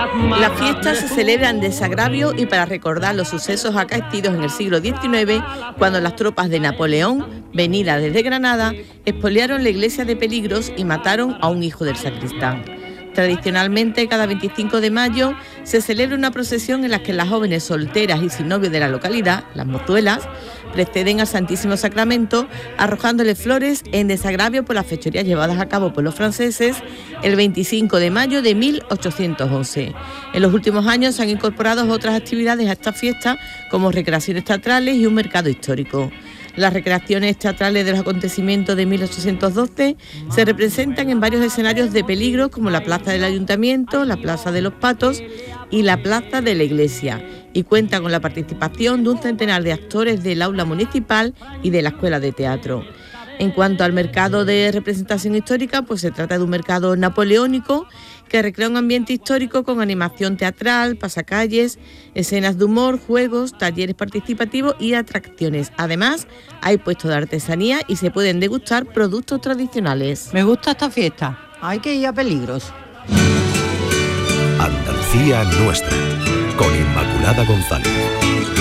Las fiestas se celebran de desagravio y para recordar los sucesos acaecidos en el siglo XIX, cuando las tropas de Napoleón, venidas desde Granada, expoliaron la iglesia de Peligros y mataron a un hijo del sacristán. Tradicionalmente, cada 25 de mayo se celebra una procesión en la que las jóvenes solteras y sin novio de la localidad, las mozuelas, preceden al Santísimo Sacramento arrojándole flores en desagravio por las fechorías llevadas a cabo por los franceses el 25 de mayo de 1811. En los últimos años se han incorporado otras actividades a esta fiesta, como recreaciones teatrales y un mercado histórico. Las recreaciones teatrales de los acontecimientos de 1812 se representan en varios escenarios de peligro, como la Plaza del Ayuntamiento, la Plaza de los Patos y la Plaza de la Iglesia, y cuenta con la participación de un centenar de actores del aula municipal y de la Escuela de Teatro. En cuanto al mercado de representación histórica, pues se trata de un mercado napoleónico que recrea un ambiente histórico con animación teatral, pasacalles, escenas de humor, juegos, talleres participativos y atracciones. Además, hay puestos de artesanía y se pueden degustar productos tradicionales. Me gusta esta fiesta. Hay que ir a Peligros. Andalucía nuestra, con Inmaculada González.